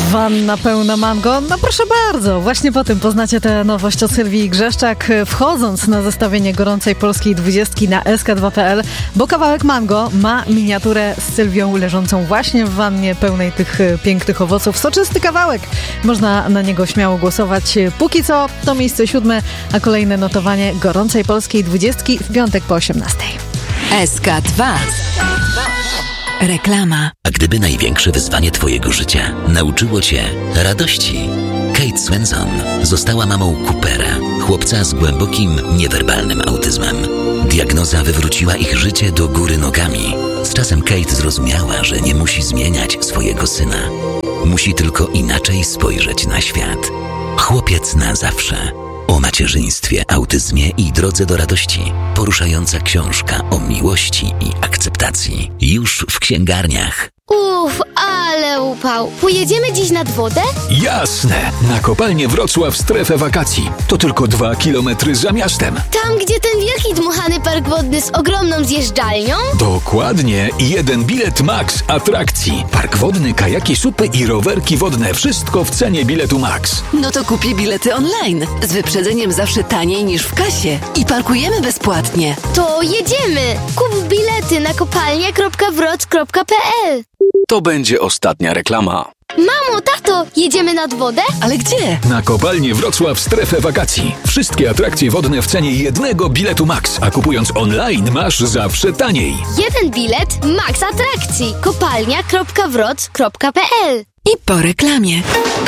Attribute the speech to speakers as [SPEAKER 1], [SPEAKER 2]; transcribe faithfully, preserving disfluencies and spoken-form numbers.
[SPEAKER 1] Wanna pełna mango? No proszę bardzo, właśnie po tym poznacie tę nowość od Sylwii Grzeszczak, wchodząc na zestawienie gorącej polskiej dwudziestki na S K dwa kropka P L, bo kawałek mango ma miniaturę z Sylwią leżącą właśnie w wannie pełnej tych pięknych owoców. Soczysty kawałek. Można na niego śmiało głosować. Póki co to miejsce siódme, a kolejne notowanie gorącej polskiej dwudziestki w piątek po osiemnastej.
[SPEAKER 2] S K dwa. Reklama.
[SPEAKER 3] A gdyby największe wyzwanie twojego życia nauczyło cię radości? Kate Swenson została mamą Coopera, chłopca z głębokim, niewerbalnym autyzmem. Diagnoza wywróciła ich życie do góry nogami. Z czasem Kate zrozumiała, że nie musi zmieniać swojego syna. Musi tylko inaczej spojrzeć na świat. Chłopiec na zawsze. O macierzyństwie, autyzmie i drodze do radości. Poruszająca książka o miłości i akceptacji. Już w księgarniach.
[SPEAKER 4] Uff, ale upał. Pojedziemy dziś nad wodę?
[SPEAKER 5] Jasne! Na kopalnię Wrocław strefę wakacji. To tylko dwa kilometry za miastem.
[SPEAKER 4] Tam, gdzie ten wielki dmuchany park wodny z ogromną zjeżdżalnią?
[SPEAKER 5] Dokładnie. Jeden bilet max atrakcji. Park wodny, kajaki, supy i rowerki wodne. Wszystko w cenie biletu max.
[SPEAKER 2] No to kupię bilety online. Z wyprzedzeniem zawsze taniej niż w kasie. I parkujemy bezpłatnie.
[SPEAKER 4] To jedziemy! Kup bilety na kopalnia kropka wroc kropka p l.
[SPEAKER 6] To będzie ostatnia reklama.
[SPEAKER 4] Mamo, tato, jedziemy nad wodę?
[SPEAKER 2] Ale gdzie?
[SPEAKER 5] Na kopalnię Wrocław strefę wakacji. Wszystkie atrakcje wodne w cenie jednego biletu max. A kupując online masz zawsze taniej.
[SPEAKER 4] Jeden bilet, max atrakcji. kopalnia kropka wroc kropka p l.
[SPEAKER 2] I po reklamie.